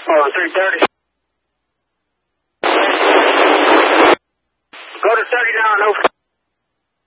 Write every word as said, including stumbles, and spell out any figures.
Oh, three thirty. Go to thirty now and over.